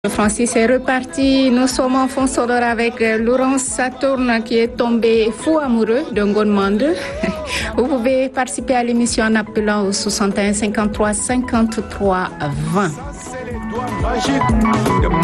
Francis est reparti. Nous sommes en fond sonore avec Laurence Saturne qui est tombé fou amoureux de Ngonmande. Vous pouvez participer à l'émission en appelant au 61 53 53 20.